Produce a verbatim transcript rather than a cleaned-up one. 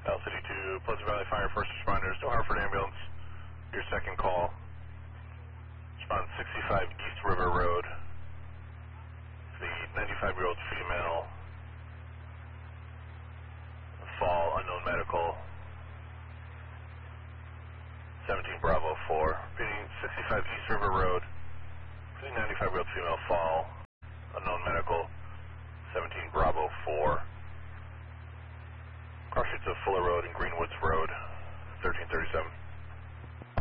L City two, Pleasant Valley Fire First Responders, New Hartford Ambulance, your second call. Respond sixty-five East River Road. The ninety-five-year-old female, fall, unknown medical, seventeen Bravo four. Repeating, sixty-five East River Road. The ninety-five-year-old female, fall, unknown medical, seventeen Bravo four. Cross streets of Fuller Road and Greenwoods Road, thirteen thirty-seven.